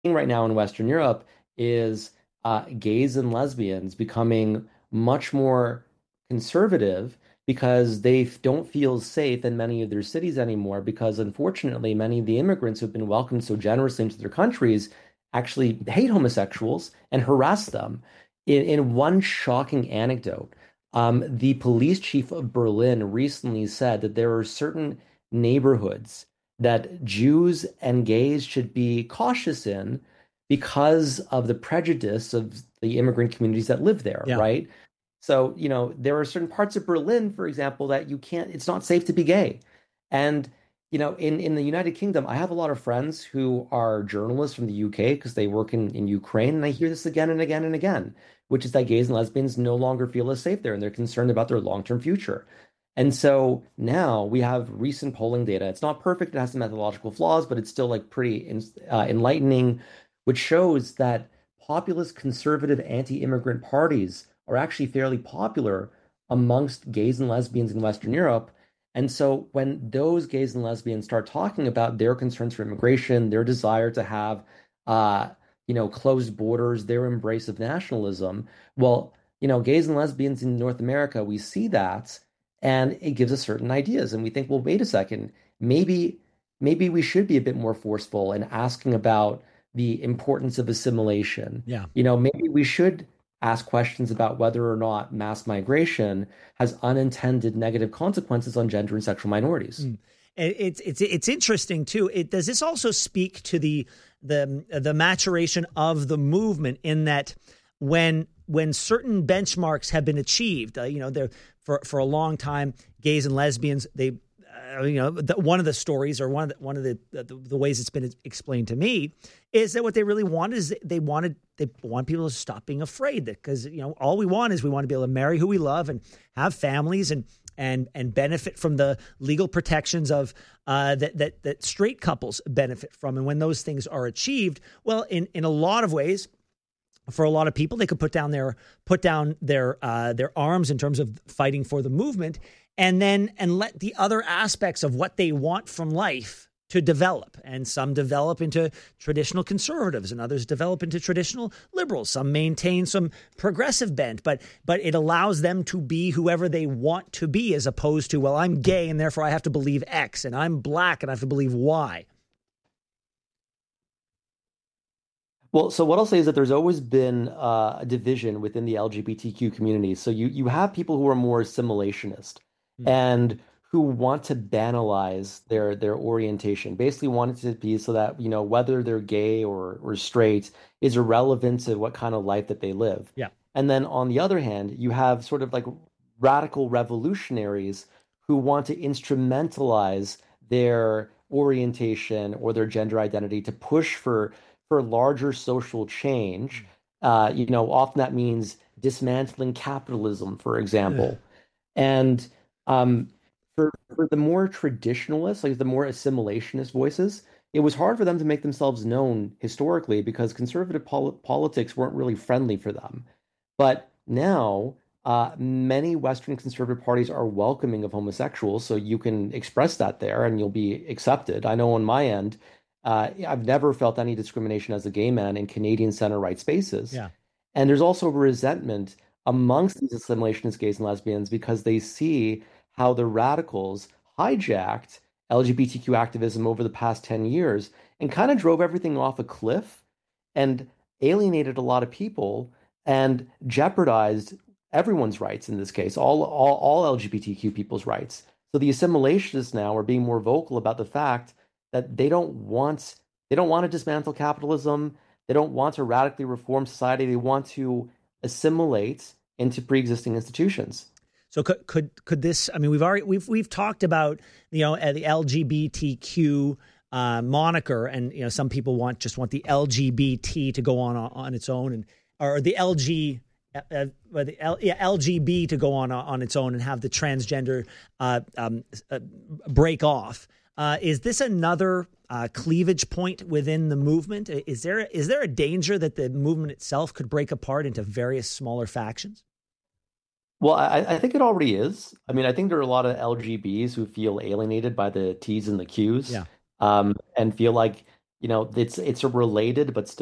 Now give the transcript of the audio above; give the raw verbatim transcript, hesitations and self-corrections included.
right now in Western Europe is uh, gays and lesbians becoming much more conservative because they f- don't feel safe in many of their cities anymore. Because unfortunately, many of the immigrants who've been welcomed so generously into their countries actually hate homosexuals and harass them. In, in one shocking anecdote, um, the police chief of Berlin recently said that there are certain neighborhoods that Jews and gays should be cautious in because of the prejudice of the immigrant communities that live there, Yeah. right? So, you know, there are certain parts of Berlin, for example, that you can't, it's not safe to be gay. And, you know, in, in the United Kingdom, I have a lot of friends who are journalists from the U K because they work in, in Ukraine. And I hear this again and again and again, which is that gays and lesbians no longer feel as safe there and they're concerned about their long-term future. And so now we have recent polling data. It's not perfect, it has some methodological flaws, but it's still like pretty uh, enlightening, which shows that populist conservative anti-immigrant parties are actually fairly popular amongst gays and lesbians in Western Europe. And so when those gays and lesbians start talking about their concerns for immigration, their desire to have uh, you know, closed borders, their embrace of nationalism, well, you know, gays and lesbians in North America, we see that and it gives us certain ideas. And we think, well, wait a second, maybe maybe we should be a bit more forceful in asking about the importance of assimilation. Yeah. You know, maybe we should ask questions about whether or not mass migration has unintended negative consequences on gender and sexual minorities. Mm. It's it's it's interesting too. It does this also speak to the the the maturation of the movement in that when when certain benchmarks have been achieved, uh, you know, there for for a long time, gays and lesbians, they uh, you know, the, one of the stories or one of the, one of the, the the ways it's been explained to me is that what they really wanted is they wanted they want people to stop being afraid, that because you know all we want is we want to be able to marry who we love and have families and and and benefit from the legal protections of uh, that that that straight couples benefit from. And when those things are achieved, well, in in a lot of ways, for a lot of people, they could put down their put down their uh, their arms in terms of fighting for the movement, and then and let the other aspects of what they want from life to develop. And some develop into traditional conservatives and others develop into traditional liberals. Some maintain some progressive bent, but but it allows them to be whoever they want to be, as opposed to, well, I'm gay and therefore I have to believe X, and I'm black and I have to believe Y. Well, so what I'll say is that there's always been uh, a division within the L G B T Q community. So you you have people who are more assimilationist Hmm. and who want to banalize their their orientation. Basically, want it to be so that, you know, whether they're gay or or straight is irrelevant to what kind of life that they live. Yeah. And then on the other hand, you have sort of like radical revolutionaries who want to instrumentalize their orientation or their gender identity to push for for larger social change. Uh, you know, often that means dismantling capitalism, for Ugh. example. And um, for for the more traditionalists, like the more assimilationist voices, it was hard for them to make themselves known historically because conservative pol politics weren't really friendly for them. But now, uh, many Western conservative parties are welcoming of homosexuals, so you can express that there and you'll be accepted. I know on my end, uh, I've never felt any discrimination as a gay man in Canadian center right spaces. Yeah. And there's also resentment amongst these assimilationist gays and lesbians because they see how the radicals hijacked L G B T Q activism over the past ten years and kind of drove everything off a cliff and alienated a lot of people and jeopardized everyone's rights in this case, all, all, all L G B T Q people's rights. So the assimilationists now are being more vocal about the fact that they don't want they don't want to dismantle capitalism. They don't want to radically reform society. They want to assimilate into pre-existing institutions. So could could could this? I mean, we've already we've we've talked about you know uh, the L G B T Q uh, moniker, and you know some people want just want the L G B T to go on on its own, and or the L G. Uh, uh, the L, yeah, L G B to go on on its own and have the transgender uh, um, uh, break off. Uh, is this another uh, cleavage point within the movement? Is there is there a danger that the movement itself could break apart into various smaller factions? Well, I, I think it already is. I mean, I think there are a lot of L G Bs who feel alienated by the T's and the Q's, Yeah. um, and feel like you know, it's it's a related but